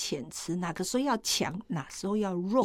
遣词，哪个时候要强，哪时候要弱。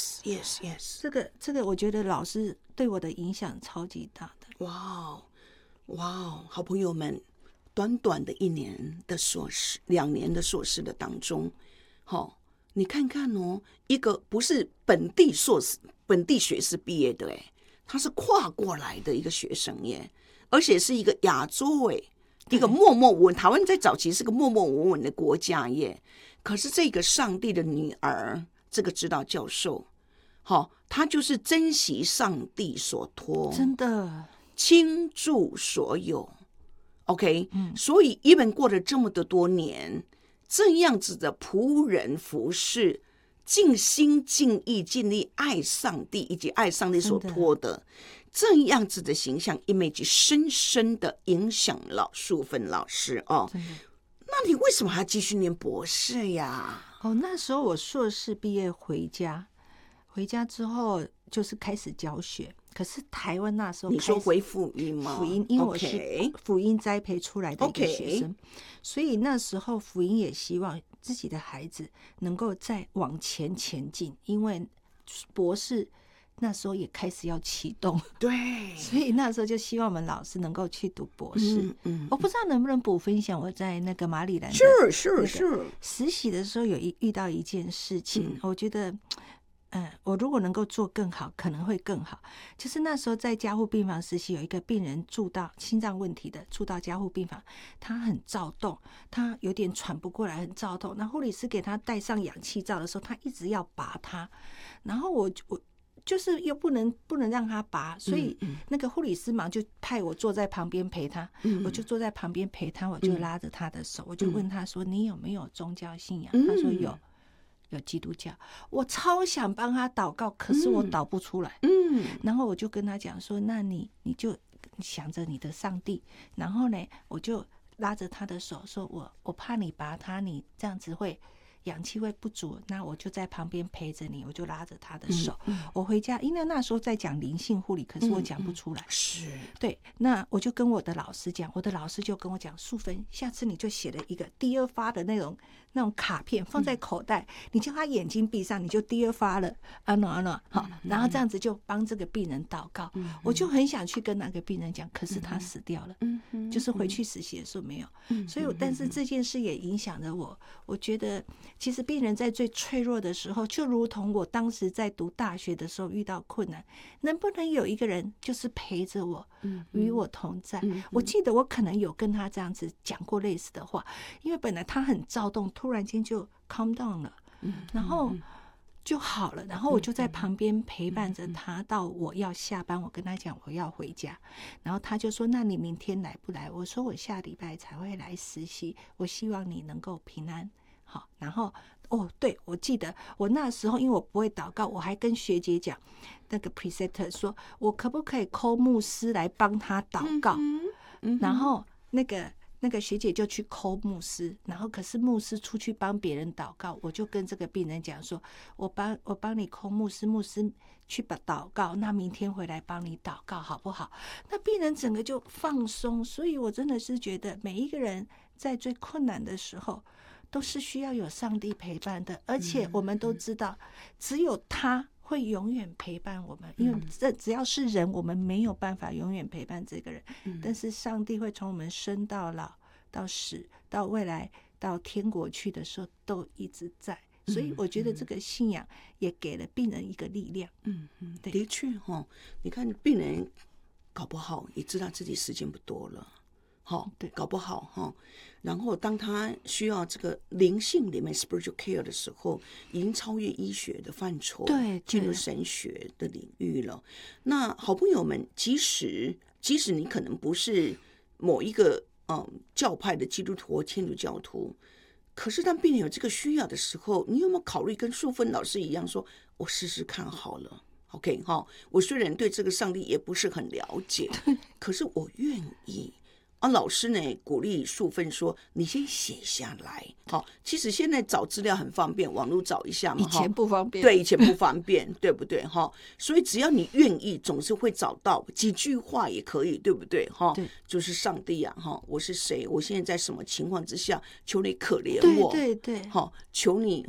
Yes。 这个，我觉得老师对我的影响超级大的。 哇哦，好朋友们，短短的1年的硕士，2年的硕士的当中，你看看哦，一个不是本地学士毕业的，他是跨过来的一个学生耶，而且是一个亚洲一个默默无闻，台湾在早期是个默默无闻的国家耶。可是这个上帝的女儿，这个指导教授，他就是珍惜上帝所托， 真的倾注所有。OK，所以一本过了这么的多年，这样子的仆人服侍，尽心尽意尽力爱上帝，以及爱上帝所托的这样子的形象 image， 深深的影响了淑芬老师哦。那你为什么还继续念博士呀？ 那时候我硕士毕业回家之后就是开始教学。可是台湾那时候， 你说回福音吗？ 福音，因为我是福音栽培出来的一个学生，所以那时候福音也希望自己的孩子能够再往前进，因为博士那时候也开始要启动， 对， 所以那时候就希望我们老师能够去读博士。我不知道能不能补分享我在那个马里兰是实习的时候有遇到一件事情，我觉得。我如果能够做更好，可能会更好。就是那时候在加护病房实习，有一个病人住到心脏问题的，住到加护病房，他很躁动，他有点喘不过来，很躁动。那护理师给他戴上氧气罩的时候，他一直要拔他，然后我就是又不能让他拔，所以那个护理师忙就派我坐在旁边陪他，我就坐在旁边陪他，我就拉着他的手，我就问他说：“你有没有宗教信仰？”他说有基督教。我超想帮他祷告，可是我祷不出来。然后我就跟他讲说：“那你就想着你的上帝。”然后呢，我就拉着他的手说：“我怕你拔他，你这样子会氧气会不足，那我就在旁边陪着你。”我就拉着他的手，我回家，因为那时候在讲灵性护理，可是我讲不出来。 是对，那我就跟我的老师讲，我的老师就跟我讲：“淑芬，下次你就写了一个第二发的那种卡片放在口袋，你叫他眼睛闭上，你就第二发了，好，然后这样子就帮这个病人祷告。”我就很想去跟那个病人讲，可是他死掉了，就是回去实习的时候没有。所以，但是这件事也影响了我。我觉得，其实病人在最脆弱的时候，就如同我当时在读大学的时候遇到困难，能不能有一个人就是陪着我，与我同在？我记得我可能有跟他这样子讲过类似的话，因为本来他很躁动，突然间就 calm down 了，然后就好了。然后我就在旁边陪伴着他到我要下班，我跟他讲我要回家，然后他就说：“那你明天来不来？”我说：“我下礼拜才会来实习，我希望你能够平安。”好，然后对，我记得我那时候因为我不会祷告，我还跟学姐讲，那个 preceptor 说我可不可以call牧师来帮他祷告，然后那个学姐就去call牧师，然后可是牧师出去帮别人祷告，我就跟这个病人讲说，我帮你call牧师，牧师去祷告，那明天回来帮你祷告好不好？那病人整个就放松。所以我真的是觉得每一个人在最困难的时候都是需要有上帝陪伴的，而且我们都知道只有他会永远陪伴我们，因为这只要是人，我们没有办法永远陪伴这个人，但是上帝会从我们生到老到死到未来到天国去的时候都一直在。所以我觉得这个信仰也给了病人一个力量。 的确你看病人搞不好也知道自己时间不多了，对，搞不好然后当他需要这个灵性里面 spiritual care 的时候，已经超越医学的范畴， 对， 进入神学的领域了。那好朋友们，即使你可能不是某一个教派的基督徒或天主教徒，可是当病人有这个需要的时候，你有没有考虑跟淑芬老师一样说，我试试看好了？OK 我虽然对这个上帝也不是很了解，可是我愿意。老师呢鼓励淑芬说，你先写下来。其实现在找资料很方便，网络找一下嘛。 以前不方便。 对，以前不方便对不对？所以只要你愿意，总是会找到几句话也可以，对不对？ 对， 就是上帝啊，我是谁？我现在在什么情况之下？求你可怜我。 对， 求你